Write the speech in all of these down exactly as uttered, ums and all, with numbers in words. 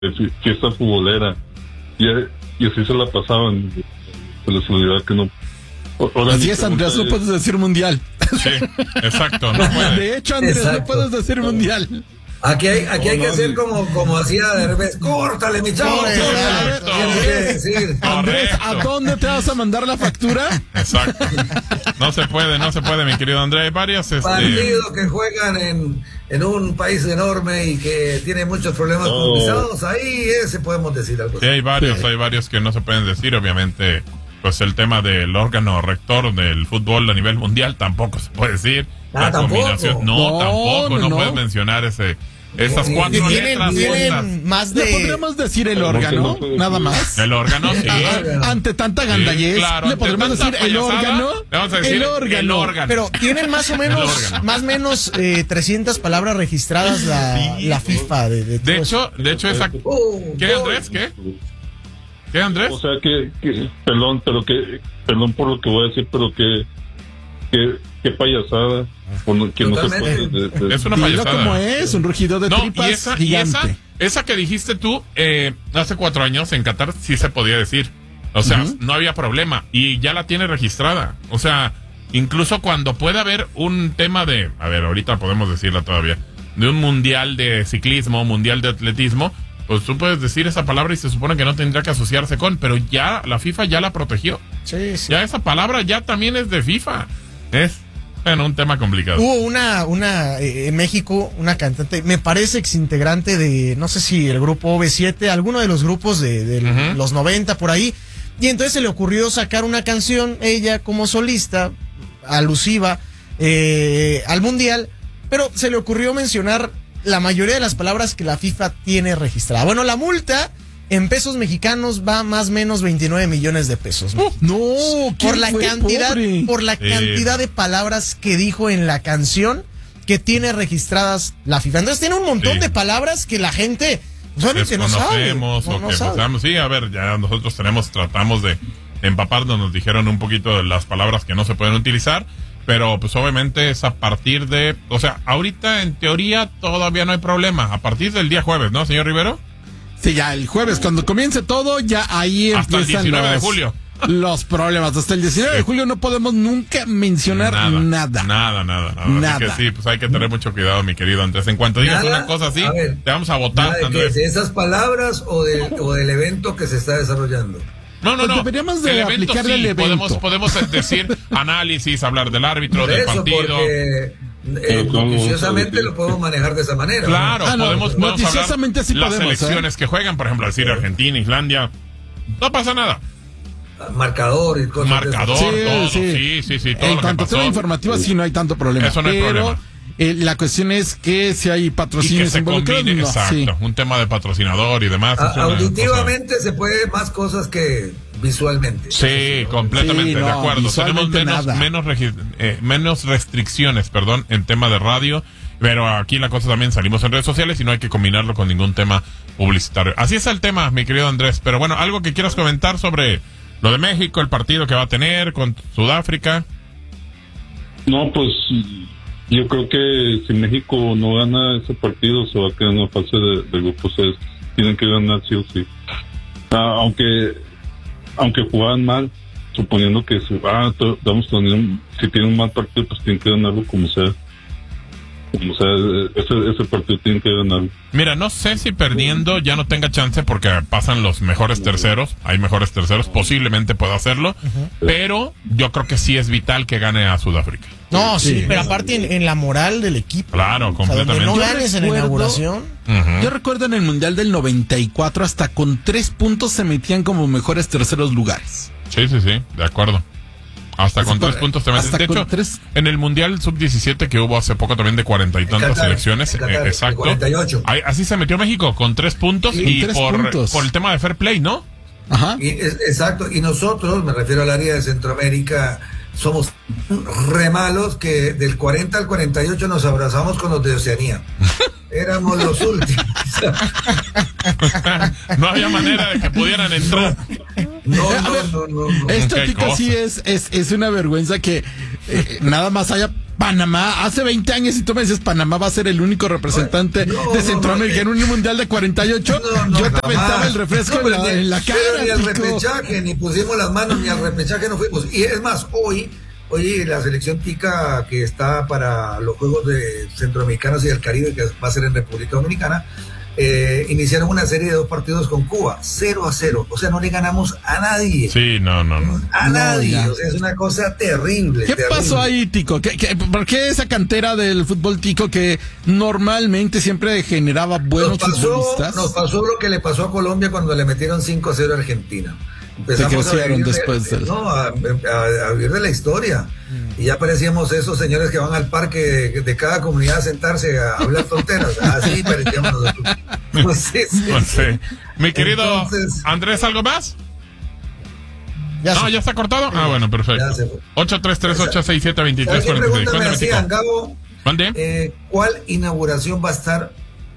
fiesta futbolera, y, y así se la pasaban, se les olvidaba que no. Ahora así es, Andrés, no puedes decir mundial. Sí, exacto, no puedes. De hecho, Andrés, exacto. no puedes decir mundial. Aquí hay, aquí hay que hacer como, como hacía Derbez, córtale, mi chavo. Correcto. Andrés, ¿a dónde te vas a mandar la factura? Exacto. No se puede, no se puede, mi querido Andrés. Hay varios este... partidos que juegan en, en un país enorme y que tiene muchos problemas oh. con visados. Ahí ese podemos decir algo. Sí, hay varios, sí. hay varios que no se pueden decir, obviamente. Pues el tema del órgano rector del fútbol a nivel mundial tampoco se puede decir. Ah, la combinación, tampoco. no, no, tampoco, no, no, no puedes mencionar ese, esas sí, cuatro tienen, letras. tienen más de. ¿Le podríamos decir el órgano? Nada más. El órgano, sí. A, ante tanta gandallez, sí, claro, ¿le podríamos decir el órgano? Le vamos a decir el órgano. El órgano. Pero tienen más o menos, más o menos eh, trescientas palabras registradas la, sí, la FIFA. De, de, de hecho, de hecho esa. Oh, ¿Qué, Andrés? ¿Qué? ¿Qué, Andrés? O sea que, que perdón, pero que, perdón por lo que voy a decir, pero que, que, que payasada, que no se puede. De, de, es una Dilo payasada. como es, un rugido de no, tripas y esa, gigante. Y esa, esa que dijiste tú, eh, hace cuatro años en Qatar sí se podía decir. O sea, uh-huh. no había problema. Y ya la tiene registrada. O sea, incluso cuando puede haber un tema de, a ver, ahorita podemos decirla todavía, de un mundial de ciclismo, mundial de atletismo, pues tú puedes decir esa palabra y se supone que no tendría que asociarse con, pero ya la FIFA ya la protegió. Sí, sí. Ya esa palabra ya también es de FIFA. Es, bueno, un tema complicado. Hubo una, una eh, en México, una cantante, me parece exintegrante de, no sé si el grupo O V siete, alguno de los grupos de, de uh-huh. los noventa por ahí, y entonces se le ocurrió sacar una canción, ella como solista, alusiva eh, al mundial, pero se le ocurrió mencionar la mayoría de las palabras que la FIFA tiene registrada. Bueno, la multa en pesos mexicanos va más o menos veintinueve millones de pesos. ¿No? No, por la cantidad, pobre? por la sí. cantidad de palabras que dijo en la canción que tiene registradas la FIFA. Entonces tiene un montón sí. de palabras que la gente solamente no sabe. No, no o que sabe. Pensamos, sí, a ver, ya nosotros tenemos, tratamos de empaparnos, nos dijeron un poquito de las palabras que no se pueden utilizar. Pero pues obviamente es a partir de, o sea, ahorita en teoría todavía no hay problema, a partir del día jueves, ¿no, señor Rivero? Sí, ya el jueves, cuando comience todo, ya ahí hasta empiezan el diecinueve los, de julio. Los problemas. Hasta el diecinueve sí. de julio no podemos nunca mencionar nada. Nada, nada, nada. nada. nada. Así que sí, pues hay que tener mucho cuidado, mi querido Andrés. En cuanto digas nada, una cosa así, ver, te vamos a votar, de Andrés. ¿De esas palabras o, de, o del evento que se está desarrollando? No, no, no. Deberíamos de el evento aplicarle sí, el evento. Podemos, podemos decir análisis, hablar del árbitro, Por del eso, partido. Porque, eh, noticiosamente lo podemos manejar de esa manera. Claro, ¿no? ah, no, podemos, podemos noticiosamente hablar sí las podemos, selecciones ¿eh? que juegan, por ejemplo, decir Argentina, Islandia. No pasa nada. Marcador y cosas. Marcador, sí, todo, sí, sí, sí, sí, todo en lo cuanto que pasó. tema informativo sí no hay tanto problema. Eso no hay pero, problema. Eh, la cuestión es que si hay patrocinios y que se involucrados, combine, no, exacto, sí. un tema de patrocinador y demás. A, auditivamente cosa... se puede más cosas que visualmente. Sí, completamente, sí, no, de acuerdo. Tenemos menos, menos, eh, menos restricciones, perdón, en tema de radio, pero aquí la cosa también salimos en redes sociales y no hay que combinarlo con ningún tema publicitario. Así es el tema, mi querido Andrés, pero bueno, algo que quieras comentar sobre lo de México, el partido que va a tener con Sudáfrica. No, pues yo creo que si México no gana ese partido se va a quedar en la fase de, de grupos. O sea, tienen que ganar sí o sí. Ah, aunque aunque jugaban mal, suponiendo que si, ah, vamos a tener, si tienen un mal partido, pues tienen que ganarlo como sea. Como sea, ese, ese partido tiene que ganar. Mira, no sé si perdiendo ya no tenga chance porque pasan los mejores terceros, hay mejores terceros, posiblemente pueda hacerlo, uh-huh. pero yo creo que sí es vital que gane a Sudáfrica. No, sí, sí pero aparte en, en la moral del equipo. Claro, completamente. O sea, no ganes en la inauguración. Uh-huh. Yo recuerdo en el Mundial del noventa y cuatro hasta con tres puntos se metían como mejores terceros lugares. Sí, sí, sí, de acuerdo. Hasta, hasta con tres puntos te metes. De hecho, tres... en el Mundial sub diecisiete que hubo hace poco también de cuarenta y tantas Qatar, selecciones, Qatar, eh, exacto. cuarenta y ocho. Ahí, así se metió México con tres puntos sí, y tres por, puntos. por el tema de fair play, ¿no? Ajá. Y, es, exacto. Y nosotros, me refiero al área de Centroamérica, somos re malos que del cuarenta al cuarenta y ocho nos abrazamos con los de Oceanía. Éramos los últimos. No había manera de que pudieran entrar. No, no, no, no, no. Esto, Kiko, sí es, es, es una vergüenza que eh, nada más haya Panamá, hace veinte años, si tú me dices Panamá va a ser el único representante no, de no, Centroamérica no, en un mundial de cuarenta y ocho, no, no, yo te jamás. aventaba el refresco No, en, la, ni, en la cara. Ni al Tico. repechaje, ni pusimos las manos, ni al repechaje no fuimos. Y es más, hoy, hoy la selección tica que está para los Juegos de Centroamericanos y del Caribe, que va a ser en República Dominicana, Eh, iniciaron una serie de dos partidos con Cuba, cero a cero, o sea, no le ganamos a nadie. Sí, no, no, no. A No, nadie, ya. o sea, es una cosa terrible. ¿Qué terrible. pasó ahí, Tico? ¿Qué, qué, ¿Por qué esa cantera del fútbol tico que normalmente siempre generaba buenos Nos pasó, futbolistas? nos pasó lo que le pasó a Colombia cuando le metieron cinco a cero a Argentina. Empezamos Se crecieron a vivir de- después del- no, a, a- a vivir de la historia. Y ya parecíamos esos señores que van al parque de, de cada comunidad a sentarse a hablar tonteras. Así parecíamos nosotros. No sé, sí, No sé. Mi querido Entonces- Andrés, ¿algo más? Ya No, sé. ¿ya está cortado? Ah, bueno, perfecto. Ya se fue. ocho tres tres ocho seis siete dos tres ¿Sabes qué cuatro seis. pregunta me Cuéntame, hacían, Tico. Gabo? ¿Mande? Eh, ¿Cuál inauguración va a estar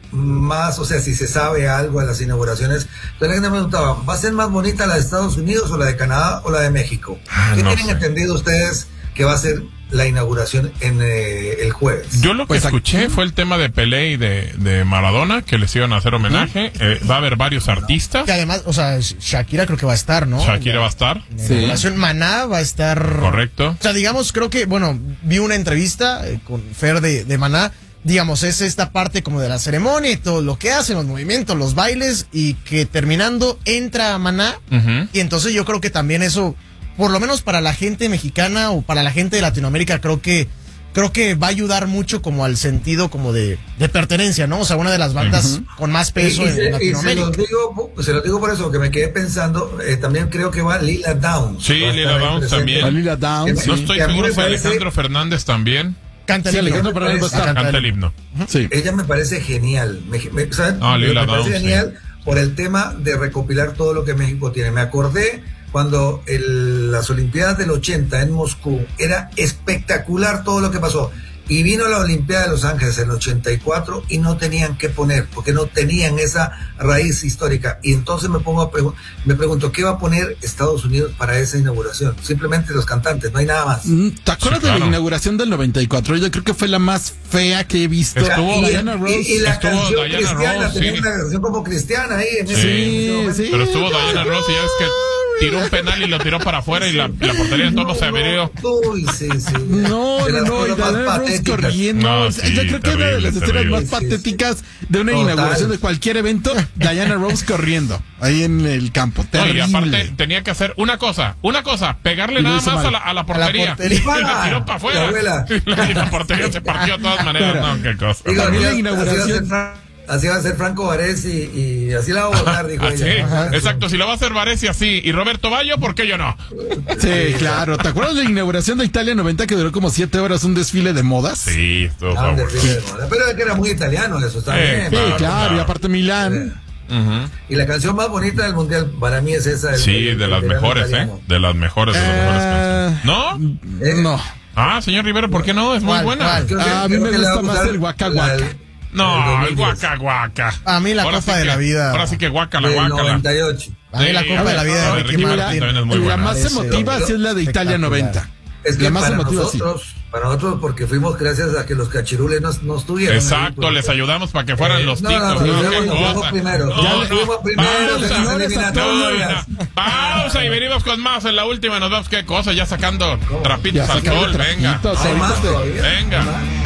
más, o sea, si se sabe algo de las inauguraciones? Entonces la gente me preguntaba, ¿va a ser más bonita la de Estados Unidos o la de Canadá o la de México? Ah, ¿Qué no tienen sé. entendido ustedes que va a ser la inauguración en eh, el jueves? Yo lo que Pues aquí- escuché fue el tema de Pelé y de, de Maradona, que les iban a hacer homenaje. Eh, va a haber varios artistas. Que además, o sea, Shakira creo que va a estar, ¿no? Shakira va a estar. En la Sí. inauguración. Maná va a estar. Correcto. O sea, digamos, creo que, bueno, vi una entrevista eh, con Fer de, de Maná. Digamos, es esta parte como de la ceremonia y todo lo que hacen, los movimientos, los bailes, y que terminando entra Maná. Ujú. Y entonces yo creo que también eso, por lo menos para la gente mexicana o para la gente de Latinoamérica, creo que creo que va a ayudar mucho como al sentido como de, de pertenencia, ¿no? O sea, una de las bandas con más peso y, y en se, y se Latinoamérica. los digo, se los digo por eso, que me quedé pensando, eh, también creo que va Lila Downs. Sí, Va a estar Lila ahí Downs presente. también. A Lila Downs, Sí. No sí. estoy que a mí seguro me si parece- Alejandro Fernández también. Canta Sí, el himno. Alejandro Fernández va a estar. Canta Canta el el himno. Sí. Ella me parece genial. Me, me- ¿saben? Ah, me, Lila me parece Downs, genial por el tema de recopilar todo lo que México tiene. Me acordé cuando el- las Olimpiadas del ochenta en Moscú, era espectacular todo lo que pasó. Y vino la Olimpiada de Los Ángeles en el ochenta y cuatro y no tenían qué poner, porque no tenían esa raíz histórica. Y entonces me pongo a pregu- me pregunto, ¿qué va a poner Estados Unidos para esa inauguración? Simplemente los cantantes, no hay nada más. Mm, ¿Te acuerdas Sí, claro. de la inauguración del noventa y cuatro? Yo creo que fue la más fea que he visto. Estuvo- y, Diana Ross. y- y la Estuvo canción Diana cristiana, Ross, tenía sí. una canción como cristiana ahí. En Sí. ese- en ese Sí, momento. sí. Pero estuvo Diana Ross y ya es que tiró un penal y lo tiró para afuera y la, la portería en todo se averió. Uy, sí, sí. No, De no, las no, y cosas más Diana Ross patéticas. corriendo. No, O sea, yo sí, creo que es una de terrible, las escenas terrible. más Sí, sí. patéticas de una Total. inauguración de cualquier evento. Diana Ross corriendo ahí en el campo. No, Terrible. y aparte tenía que hacer una cosa, una cosa, pegarle Y lo nada hizo más mal. a la, a la portería. portería. Y la tiró para afuera. La abuela. Y la, y la portería se partió de todas maneras. Pero- No, qué cosa. Digo, También la así- inauguración- Así va a ser, Fra- así va a ser Franco Varese y, y así la va a votar, dijo Ah, sí, ella. exacto. Si lo va a hacer Varese así y Roberto Bayo, ¿por qué yo no? Sí, claro. ¿Te acuerdas de la inauguración de Italia noventa que duró como siete horas un desfile de modas? Sí, estuvo Ah, un fabuloso. desfile de moda. Pero es que era muy italiano eso, está Eh, bien. Sí, Claro, claro. claro. Y aparte Milán. Ujú. Y la canción más bonita del mundial para mí es esa. el- Sí, el- de el las verano mejores, ¿eh? italiano. De las mejores, de las mejores canciones. ¿No? Eh, No. Ah, señor Rivero, ¿por qué no? Es muy ¿Cuál, buena. cuál? creo que- A mí creo me que le va a gusta más gustar el Waka la- Waka. el No, el dos mil diez. guaca guaca. A mí la Ahora Copa sí de que- la Vida. Ahora sí que guaca la Del guaca. noventa y ocho. A mí la Sí, Copa de la Vida no, de de Ricky Ricky Martin. Martin también es muy la buena. más Parece emotiva sí es la de Italia espectacular. noventa. Es que La más para emotiva, sí. nosotros, para nosotros, porque fuimos gracias a que los cachirules nos, nos tuvieron. Exacto, les ayudamos para que fueran Eh, los no, ticos. no, No, no, qué fuimos- fuimos cosa. primero. No, Ya no, fuimos primero en pausa. las señores, eliminatorias. No, no. Pausa y venimos con más en la última. Nos vemos qué cosa, ya sacando trapitos Ya al sacando sol. Venga, trapitos, Hay más ahorita te- todavía. venga. Hay más.